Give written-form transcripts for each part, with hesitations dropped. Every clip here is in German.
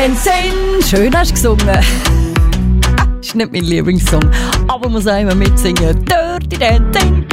Dancing. Schön hast du gesungen. Das ist nicht mein Lieblingssong, aber man muss einmal mitsingen. Dirty Dancing.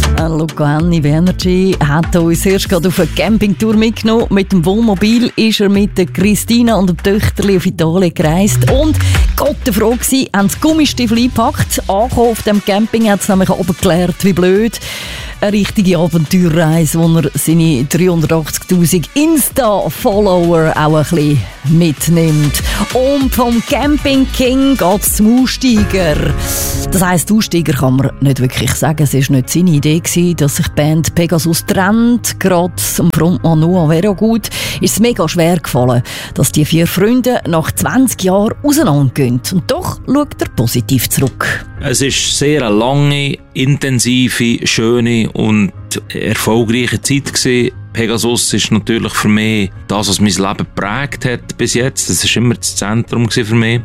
Luca Henny Energy hat uns erst gerade auf eine Campingtour mitgenommen. Mit dem Wohnmobil ist er mit der Christina und dem Töchterli auf Italien gereist. Und Gott, der Frage war, haben sie Gummistiefel eingepackt. Angekommen auf dem Camping hat es nämlich abgeklärt, wie blöd. Eine richtige Abenteuerreise, wo er seine 380'000 Insta-Follower auch ein bisschen mitnimmt. Und vom Camping King geht es zum Aussteiger. Das heisst, Aussteiger kann man nicht wirklich sagen. Es war nicht seine Idee gewesen, dass sich die Band Pegasus trennt. Gerade am Frontmann Noah Veragut ist es mega schwer gefallen, dass die 4 Freunde nach 20 Jahren auseinandergehen. Und doch schaut er positiv zurück. Es war sehr eine lange, intensive, schöne und erfolgreiche Zeit gewesen. Pegasus ist natürlich für mich das, was mein Leben geprägt hat bis jetzt. Das war immer das Zentrum für mich.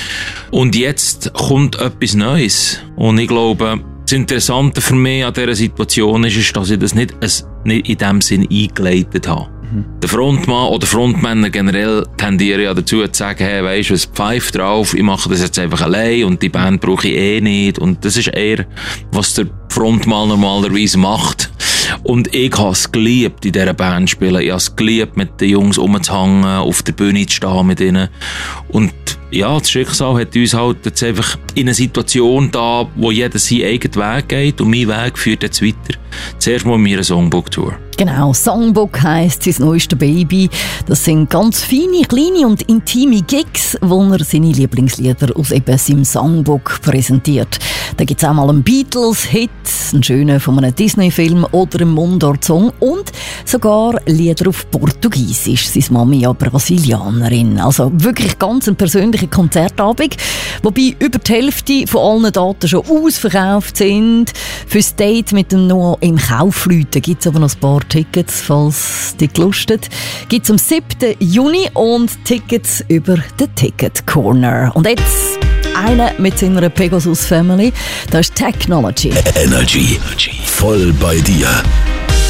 Und jetzt kommt etwas Neues. Und ich glaube, das Interessante für mich an dieser Situation ist, dass ich das nicht in dem Sinn eingeleitet habe. Der Frontmann oder Frontmänner generell tendieren ja dazu zu sagen, hey, weisst du, es pfeift drauf, ich mache das jetzt einfach allein und die Band brauche ich eh nicht. Und das ist eher, was der Frontmann normalerweise macht. Und ich habe es geliebt, in dieser Band zu spielen. Ich habe es geliebt, mit den Jungs rumzuhängen, auf der Bühne zu stehen mit ihnen. Und ja, das Schicksal hat uns halt jetzt einfach in eine Situation da, wo jeder seinen eigenen Weg geht und mein Weg führt jetzt weiter. Zuerst mal mit meiner Songbook-Tour. Genau, Songbook heisst sein neuestes Baby. Das sind ganz feine, kleine und intime Gigs, wo er seine Lieblingslieder aus eben seinem Songbook präsentiert. Da gibt es auch mal einen Beatles-Hit, einen schönen von einem Disney-Film oder einen Mundart-Song und sogar Lieder auf Portugiesisch. Seine Mami ja Brasilianerin. Also wirklich ganz ein persönlicher Konzertabend, wobei über die Hälfte von allen Daten schon ausverkauft sind. Fürs Date mit dem Noah im Kaufleuten gibt es aber noch ein paar Tickets, falls dich gelustet. Gibt es am 7. Juni und Tickets über den Ticket Corner. Und jetzt einer mit seiner Pegasus Family, das ist Technology. Energy, voll bei dir.